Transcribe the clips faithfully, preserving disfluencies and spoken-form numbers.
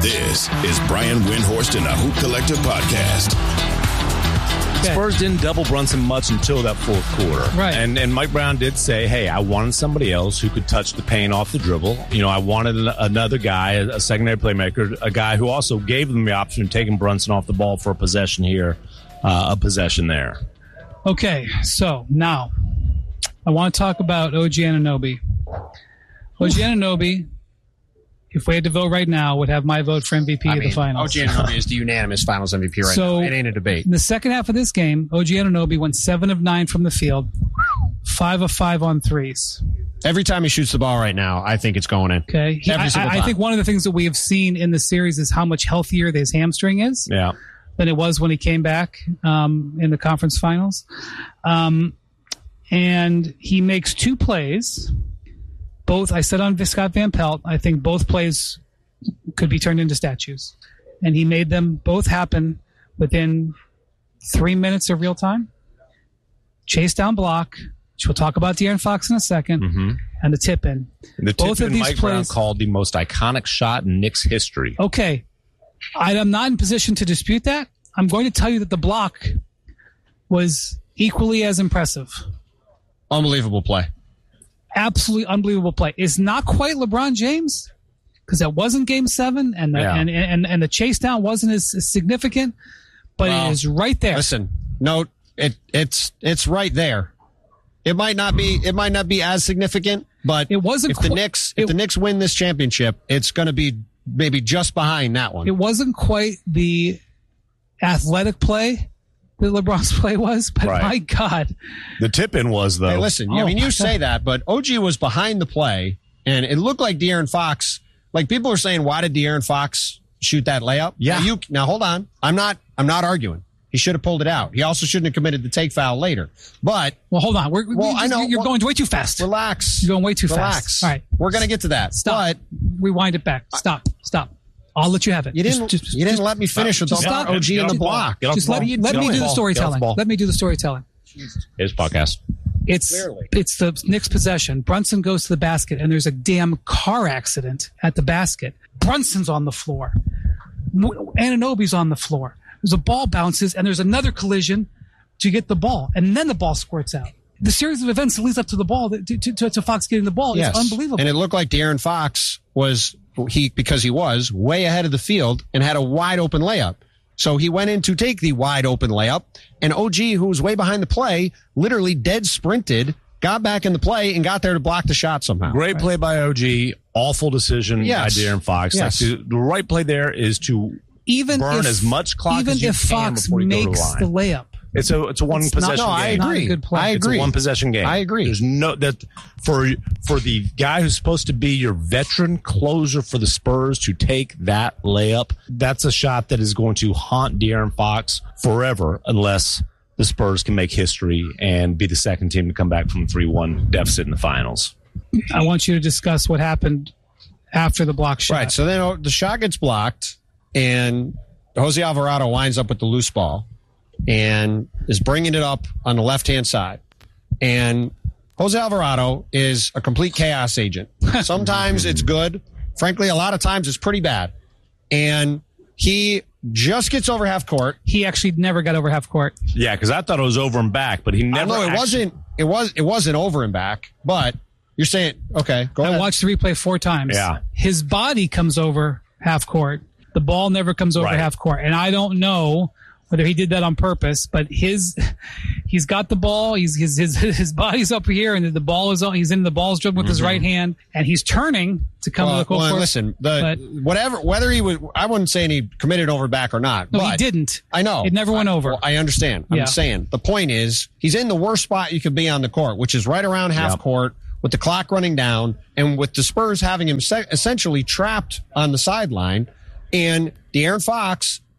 This is Brian Windhorst and the Hoop Collective podcast. Okay. Spurs didn't double Brunson much until that fourth quarter. Right. And and Mike Brown did say, hey, I wanted somebody else who could touch the paint off the dribble. You know, I wanted an, another guy, a secondary playmaker, a guy who also gave them the option of taking Brunson off the ball for a possession here, uh, a possession there. Okay, so now I want to talk about O G Anunoby. O G Anunoby, if we had to vote right now, would have my vote for M V P I of mean, the finals. O G Anunoby is the unanimous finals M V P right So, now. It ain't a debate. In the second half of this game, O G Anunoby went seven of nine from the field, five of five on threes. Every time he shoots the ball right now, I think it's going in. Okay, he, Every I, single I, I time. think one of the things that we have seen in the series is how much healthier his hamstring is Yeah. than it was when he came back um, in the conference finals. Um, and he makes two plays. Both, I said on Scott Van Pelt, I think both plays could be turned into statues. And he made them both happen within three minutes of real time. Chase down block, which we'll talk about De'Aaron Fox in a second, Mm-hmm. and the tip in. The Both tip of in these Mike Brown plays- called the most iconic shot in Knicks history. Okay. I am not in position to dispute that. I'm going to tell you that the block was equally as impressive. Unbelievable play. Absolutely unbelievable play. It's not quite LeBron James because that wasn't game seven and the, Yeah. and, and, and the chase down wasn't as, as significant, but Well, it is right there. Listen, no, it it's it's right there. It might not be it might not be as significant, but It wasn't if the qu- Knicks if it- the Knicks win this championship, it's going to be maybe just behind that one. It wasn't quite the athletic play that LeBron's play was, but Right. my God. The tip in was, though. Hey, listen, Oh, I mean, my you say that, but O G was behind the play, and it looked like De'Aaron Fox. Like people are saying, why did De'Aaron Fox shoot that layup? Yeah. Now, you, now hold on. I'm not. I'm not arguing. He should have pulled it out. He also shouldn't have committed the take foul later. But Well, hold on. We're, Well, we I know. You're Well, going way too fast. relax. You're going way too relax. fast. All right. We're gonna get to that. Stop. But Rewind it back. Stop. Stop. I'll let you have it. you didn't. Just- just- you didn't just- let me finish with just the stop. O G Get in off the the ball. block. Get off Just the let, ball. let Get me off do the the ball. storytelling. Get off the ball. Let me do the storytelling. His podcast. It's Clearly. it's the Knicks possession. Brunson goes to the basket, and there's a damn car accident at the basket. Brunson's on the floor. W- Anunoby's on the floor. There's a ball bounces, and there's another collision to get the ball, and then the ball squirts out. The series of events that leads up to the ball, to, to, to, to Fox getting the ball, Yes. is unbelievable. And it looked like De'Aaron Fox was he because he was way ahead of the field and had a wide open layup. So he went in to take the wide open layup, and O G, who was way behind the play, literally dead sprinted, got back in the play, and got there to block the shot somehow. Great play by O G. Awful decision Yes. by De'Aaron Fox. Yes. Like, the, the right play there is to even burn if, as much clock even as you if can Fox before you go to the makes line. the layup. It's a it's a one It's not- possession No, I game. Not a agree. good play. I It's agree. a one possession game. I agree. There's no that for for the guy who's supposed to be your veteran closer for the Spurs to take that layup. That's a shot that is going to haunt De'Aaron Fox forever unless the Spurs can make history and be the second team to come back from a three one deficit in the finals. I want you to discuss what happened after the block shot. Right. So then oh, the shot gets blocked, and Jose Alvarado winds up with the loose ball and is bringing it up on the left hand side. And Jose Alvarado is a complete chaos agent. Sometimes it's good. Frankly, a lot of times it's pretty bad. And he just gets over half court. He actually never got over half court. Yeah, because I thought it was over and back, but he never. Although it actually- wasn't, it was, it wasn't over and back. But you're saying, okay, go I ahead. watched the replay four times. Yeah. His body comes over half court. The ball never comes over Right. half court. And I don't know whether he did that on purpose, but his he's got the ball. He's his his his body's up here, and the ball is on. He's in the ball's dribbling with Mm-hmm. his right hand, and he's turning to come Well, to the well, court. listen, the but- whatever, whether he would, I wouldn't say any committed over back or not. No, but he didn't. I know. It never went I, over. well, I understand. I'm Yeah. saying the point is he's in the worst spot you could be on the court, which is right around half Yep. court with the clock running down and with the Spurs having him se- essentially trapped on the sideline. And De'Aaron Fox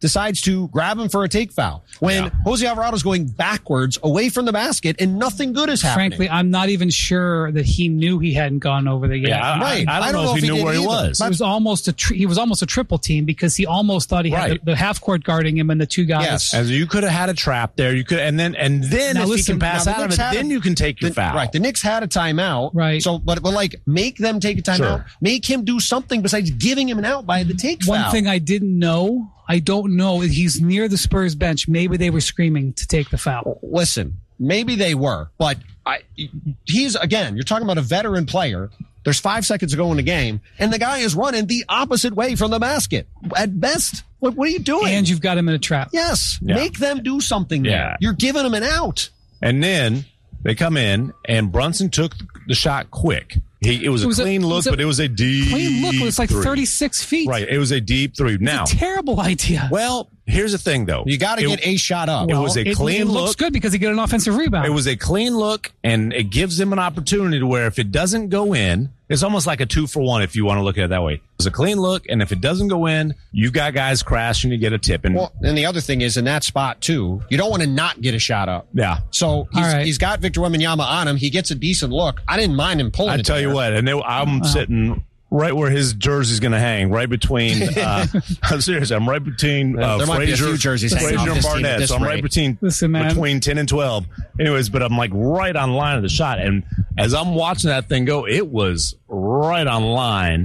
decides to grab him for a take foul when Yeah. Jose Alvarado's going backwards away from the basket and nothing good is happening. Frankly, I'm not even sure that he knew he hadn't gone over there yet. Yeah, I, Right. I, I don't know if he knew did where he either. was. It was almost a tri- he was almost a triple team because he almost thought he had Right. the, the half court guarding him and the two guys. Yes. And you could have had a trap there. You could, and then and then Now if listen, you can pass now the out of Knicks it, had then a- you can take your The- foul. Right. The Knicks had a timeout. Right. So, but, but like, make them take a timeout. Sure. Make him do something besides giving him an out by the take One foul. thing I didn't know, I don't know, he's near the Spurs bench. Maybe they were screaming to take the foul. Listen, maybe they were, but I, he's, again, you're talking about a veteran player. There's five seconds to go in the game, and the guy is running the opposite way from the basket. At best, what, what are you doing? And you've got him in a trap. yes, Yeah. make them do something there. Yeah. You're giving them an out. And then they come in, and Brunson took the shot quick. He, it was It a was a- clean it look, was a but it was a deep Clean look, it was like three. thirty-six feet. Right, it was a deep three. Now, Terrible idea. well, here's the thing, though. You got to It- get a shot up. it was a it, clean it looks look. good because he got an offensive rebound. It was a clean look, and it gives them an opportunity to where if it doesn't go in, it's almost like a two for one if you want to look at it that way. It's a clean look, and if it doesn't go in, you've got guys crashing to get a tip. And Well, and the other thing is in that spot too, you don't want to not get a shot up. yeah, So he's, All right. he's got Victor Wembanyama on him. He gets a decent look. I didn't mind him pulling I it tell you there. what, and they, I'm sitting right where his jersey's going to hang, right between. Uh, I'm serious. I'm right between uh, There might be a Frazier, few jerseys hanging off Frazier and this team at Barnett. this So I'm rate. right between Listen, man. between ten and twelve. Anyways, but I'm like right on line of the shot, and as I'm watching that thing go, it was right on line.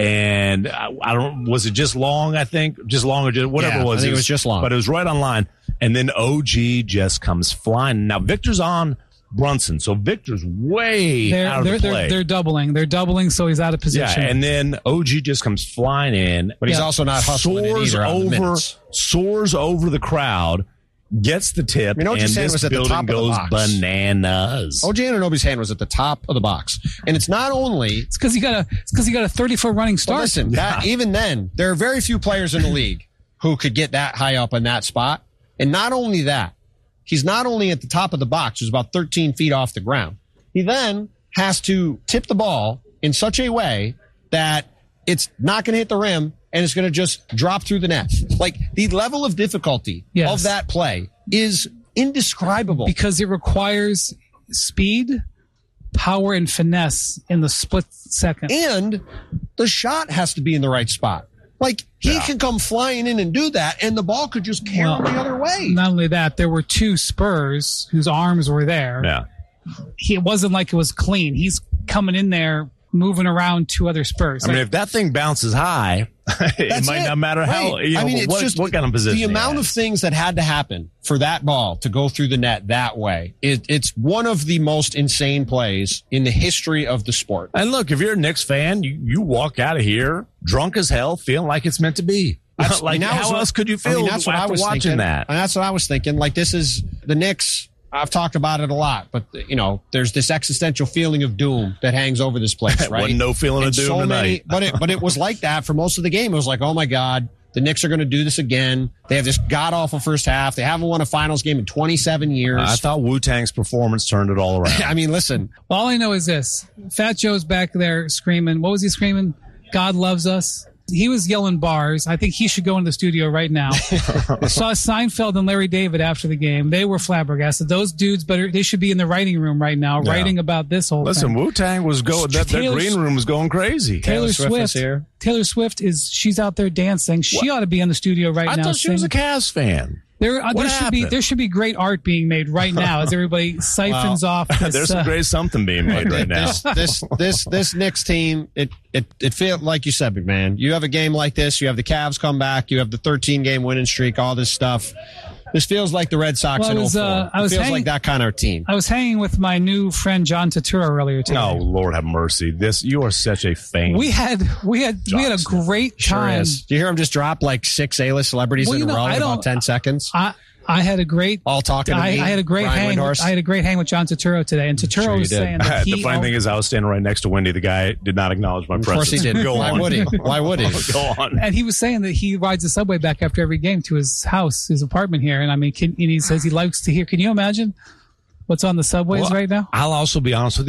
And I, I don't was it just long? I think just long or just whatever Yeah, it was. I think it was just long. but it was right on line. And then O G just comes flying. Now Victor's on Brunson, so Victor's way they're, out of they're, the play. they're, they're doubling. They're doubling, so he's out of Yeah, position. and then O G just comes flying in, But he's Yeah. also not hustling it soars either on the over, minutes. soars over the crowd, gets the tip, You know what and you're saying this was at the building top of the goes box. bananas. O G Anunoby's hand was at the top of the box. And it's not only it's because he got a it's because he got a thirty foot running But start. listen, that, even then, there are very few players in the league who could get that high up in that spot. And not only that, he's not only at the top of the box, which is about thirteen feet off the ground. He then has to tip the ball in such a way that it's not going to hit the rim and it's going to just drop through the net. Like the level of difficulty Yes. of that play is indescribable. because it requires speed, power, and finesse in the split second. And the shot has to be in the right spot. Like he Yeah. can come flying in and do that, and the ball could just carry Well, the other way. Not only that, there were two Spurs whose arms were there. Yeah, He, it wasn't like it was clean. He's coming in there, moving around two other Spurs. I mean, Like, if that thing bounces high, it That's might it. not matter how. Right. You know, I mean, it's what, just what kind of position. the he amount has. of things that had to happen for that ball to go through the net that way. It, it's one of the most insane plays in the history of the sport. And look, if you're a Knicks fan, you, you walk out of here drunk as hell, feeling like it's meant to be. That's- like, I mean, that was how what- else could you I feel mean, that's what I after was watching thinking. that? And that's what I was thinking. Like, this is the Knicks. I've talked about it a lot, but you know, there's this existential feeling of doom that hangs over this place, right? Wasn't no feeling And of doom tonight. but it, but it was like that for most of the game. It was like, oh my God, the Knicks are going to do this again. They have this god awful first half. They haven't won a finals game in twenty-seven years. I thought Wu-Tang's performance turned it all around. I mean, listen, all I know is this: Fat Joe's back there screaming. What was he screaming? God loves us. He was yelling bars. I think he should go into the studio right now. I saw Seinfeld and Larry David after the game. They were flabbergasted. Those dudes better. They should be in the writing room right now, Yeah. writing about this whole Listen, thing. Wu-Tang was going, that, that Taylor- green room was going crazy. Taylor, Taylor Swift Swift. is here. Taylor Swift is. She's out there dancing. She ought to be in the studio right I now. thought she was a singing. Cavs fan. There, uh, What there should be happened? there should be great art being made right now as everybody siphons off. This, There's some uh, great something being made right now. this this this this Knicks team, it it it feels like you said, McMahon. You have a game like this, you have the Cavs come back, you have the thirteen game winning streak, all this stuff. This feels like the Red Sox Well, in I was, oh four. uh, I It was feels hanging- like that kind of team. I was hanging with my new friend John Turturro earlier today. Oh, Lord have mercy. This, you are such a fan. We had we had we had a Johnson. great Sure time. is. Do you hear him just drop like six A-list celebrities Well, in you a know, row in I about don't- ten seconds? I I had a great All talking to I, me, I had a great Brian hang. Windhorst? With, I had a great hang with John Turturro today, and Turturro Sure you was did. saying that the he funny thing is, I was standing right next to Wendy. The guy did not acknowledge my Of course presence. he didn't. Go Why on. would he? Why would he? Go on. and he was saying that he rides the subway back after every game to his house, his apartment here. And I mean, can, and he says he likes to hear. Can you imagine what's on the subways Well, right now? I'll also be honest with you.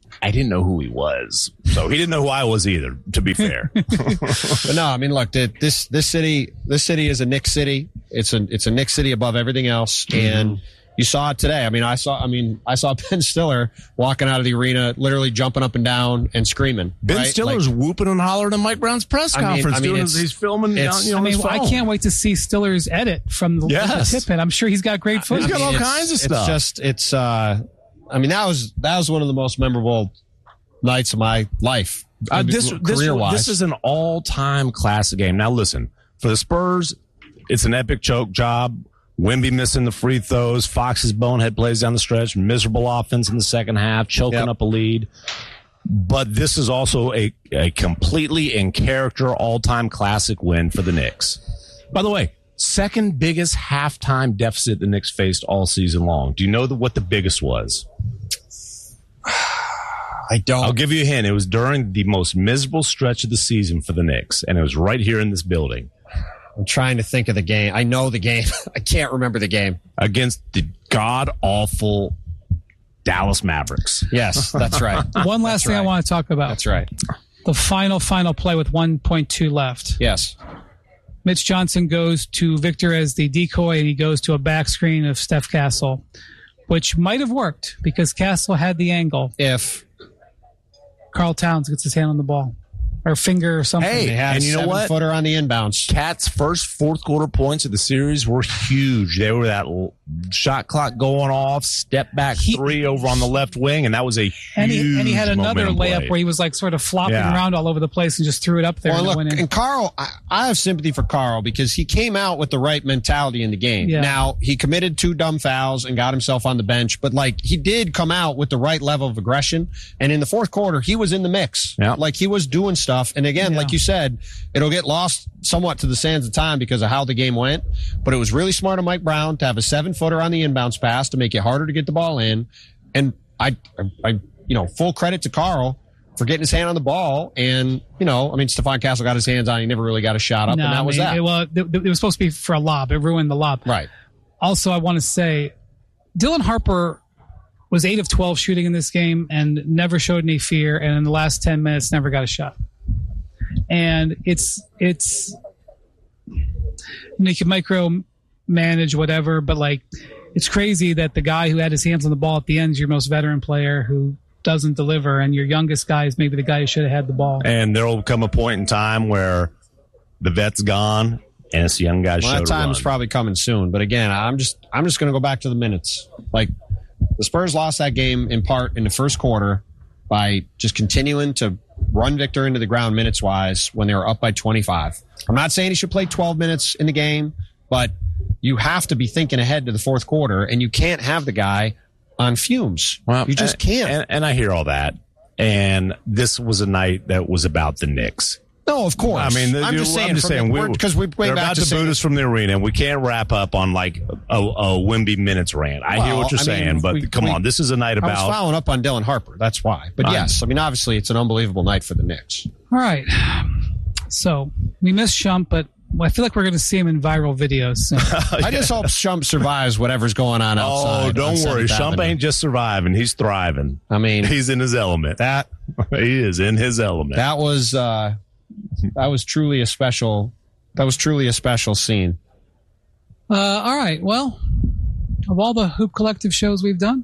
I didn't know who he was. So he didn't know who I was either, to be fair. But no, I mean, look, this this city this city is a Knicks city. It's a it's a Knicks city above everything else, mm-hmm. and you saw it today. I mean, I saw I mean, I saw Ben Stiller walking out of the arena, literally jumping up and down and screaming. Ben right? Stiller's like, whooping and hollering at Mike Brown's press I mean, conference. I mean, doing his, he's filming. It's, you know, I mean, his phone. I can't wait to see Stiller's edit from the, yes. the tip in. I'm sure he's got great footage. He's got I mean, all kinds of it's stuff. It's just it's. uh I mean, that was that was one of the most memorable nights of my life. Uh, this this, career-wise. this is an all-time classic game. Now, listen, for the Spurs, it's an epic choke job. Wemby missing the free throws. Fox's bonehead plays down the stretch. Miserable offense in the second half, choking yep. up a lead. But this is also a, a completely in character all-time classic win for the Knicks. By the way, second biggest halftime deficit the Knicks faced all season long. Do you know the, what the biggest was? I don't. I'll give you a hint. It was during the most miserable stretch of the season for the Knicks, and it was right here in this building. I'm trying to think of the game. I know the game. I can't remember the game. Against the god-awful Dallas Mavericks. Yes, that's right. One last That's thing right. I want to talk about. That's right. The final, final play with one point two left. Yes. Mitch Johnson goes to Victor as the decoy, and he goes to a back screen of Steph Castle, which might have worked because Castle had the angle. If Karl Towns gets his hand on the ball. Or finger or something. Hey, they had and a you know what? seven-footer on the inbounds. Cat's first fourth quarter points of the series were huge. They were that l- shot clock going off, step back He- three over on the left wing, and that was a huge And he, and he had another momentum layup play. where he was like sort of flopping Yeah. around all over the place and just threw it up there Well, and it look, went in. and Carl, I, I have sympathy for Carl because he came out with the right mentality in the game. Yeah. Now, he committed two dumb fouls and got himself on the bench, but like he did come out with the right level of aggression. And in the fourth quarter, he was in the mix. Yeah. Like he was doing stuff. And again, Yeah. like you said, it'll get lost somewhat to the sands of time because of how the game went. But it was really smart of Mike Brown to have a seven footer on the inbounds pass to make it harder to get the ball in. And I, I, I you know, full credit to Carl for getting his hand on the ball. And, you know, I mean, Stephon Castle got his hands on it. He never really got a shot up. No, and that I was mean, that. It, well, it, it was supposed to be for a lob. It ruined the lob. Right. Also, I want to say Dylan Harper was eight of twelve shooting in this game and never showed any fear. And in the last ten minutes, never got a shot. And it's, it's, you know, you can micro manage whatever, but like, it's crazy that the guy who had his hands on the ball at the end is your most veteran player who doesn't deliver, and your youngest guy is maybe the guy who should have had the ball. And there will come a point in time where the vet's gone and it's the young guy Well, show that to time run. is probably coming soon. But again, I'm just I'm just going to go back to the minutes. Like the Spurs lost that game in part in the first quarter by just continuing to run Victor into the ground minutes wise when they were up by twenty-five. I'm not saying he should play twelve minutes in the game, but you have to be thinking ahead to the fourth quarter, and you can't have the guy on fumes. Well, you just and, can't. And, and I hear all that. And this was a night that was about the Knicks. No, of course. I mean, I'm just saying, I'm just saying, because we, we they're back about to to saying, boot us from the arena, and we can't wrap up on like a, a Wemby minutes rant. I hear Well, what you're I saying, mean, but we- come we- on, this is a night I was about. following up on Dylan Harper. That's why. But Fine. yes, I mean, obviously, it's an unbelievable night for the Knicks. All right. So we missed Shump, but I feel like we're going to see him in viral videos soon. I just hope Shump survives whatever's going on outside. Oh, on don't worry, seventh Shump Avenue. ain't just surviving; he's thriving. I mean, He's in his element. that He is in his element. that was uh, that was truly a special. That was truly a special scene. Uh, all right. Well, of all the Hoop Collective shows we've done,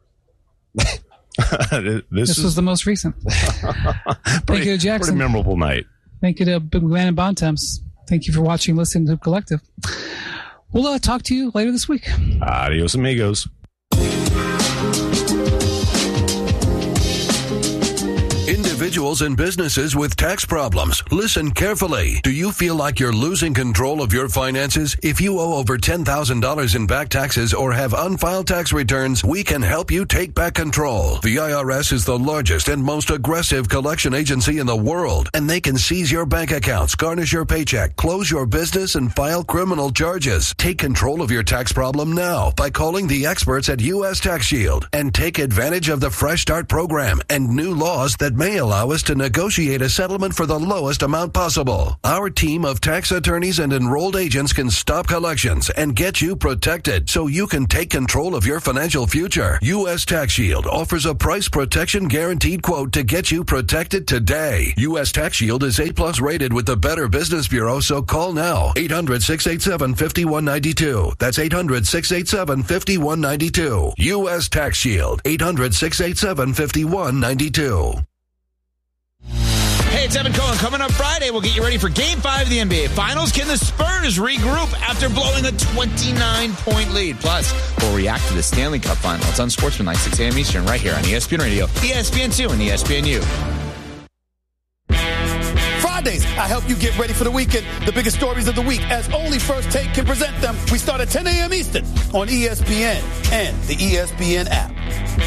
this this is was the most recent. Thank pretty, you to Jackson. pretty memorable night. Thank you to Big Man and Bontemps. Thank you for watching and listening to Hoop Collective. We'll uh, talk to you later this week. Adios, amigos. Individuals and businesses with tax problems. Listen carefully. Do you feel like you're losing control of your finances? If you owe over ten thousand dollars in back taxes or have unfiled tax returns, we can help you take back control. The I R S is the largest and most aggressive collection agency in the world, and they can seize your bank accounts, garnish your paycheck, close your business, and file criminal charges. Take control of your tax problem now by calling the experts at U S Tax Shield and take advantage of the Fresh Start program and new laws that may allow allow us to negotiate a settlement for the lowest amount possible. Our team of tax attorneys and enrolled agents can stop collections and get you protected so you can take control of your financial future. U S Tax Shield offers a price protection guaranteed quote to get you protected today. U S Tax Shield is A plus rated with the Better Business Bureau, so call now. eight hundred, six eight seven, five one nine two. That's eight hundred, six eight seven, five one nine two. U S Tax Shield. eight hundred, six eight seven, five one nine two. Hey, it's Evan Cohen. Coming up Friday, we'll get you ready for Game five of the N B A Finals. Can the Spurs regroup after blowing a twenty-nine point lead? Plus, we'll react to the Stanley Cup Final. It's Unsportsmanlike, six a.m. Eastern, right here on E S P N Radio, E S P N two, and E S P N U. Fridays, I help you get ready for the weekend. The biggest stories of the week, as only First Take can present them. We start at ten a.m. Eastern on E S P N and the E S P N app.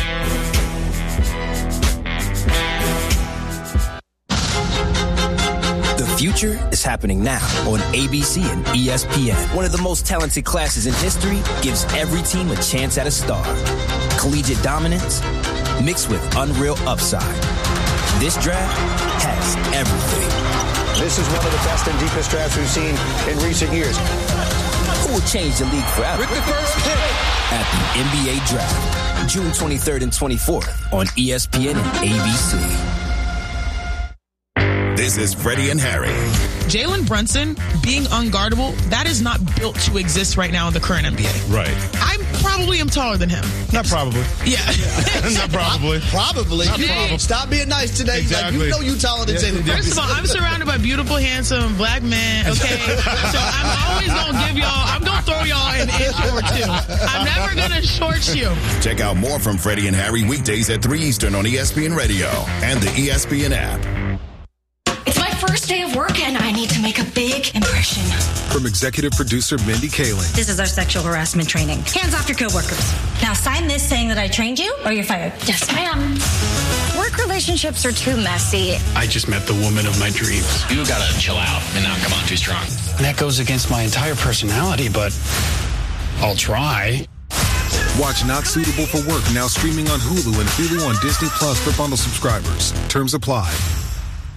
The future is happening now on A B C and E S P N. One of the most talented classes in history gives every team a chance at a star. Collegiate dominance mixed with unreal upside. This draft has everything. This is one of the best and deepest drafts we've seen in recent years. Who will change the league forever? With the first pick at the N B A Draft, June twenty-third and twenty-fourth on E S P N and A B C. This is Freddie and Harry. Jalen Brunson being unguardable, that is not built to exist right now in the current N B A. Right. I probably am taller than him. Not probably. Yeah. yeah. Not probably. Probably. Not probably. Stop being nice today. Exactly. Like, you know you taller than Jalen Brunson. First of all, I'm surrounded by beautiful, handsome black men, okay? So I'm always going to give y'all, I'm going to throw y'all an inch or two. I'm never going to short you. Check out more from Freddie and Harry weekdays at three Eastern on E S P N Radio and the E S P N app. It's my first day of work, and I need to make a big impression. From executive producer Mindy Kaling. This is our sexual harassment training. Hands off your coworkers. Now sign this saying that I trained you, or you're fired. Yes, ma'am. Work relationships are too messy. I just met the woman of my dreams. You gotta chill out and not come on too strong. And that goes against my entire personality, but I'll try. Watch Not Suitable for Work now streaming on Hulu and Hulu on Disney Plus for bundle subscribers. Terms apply.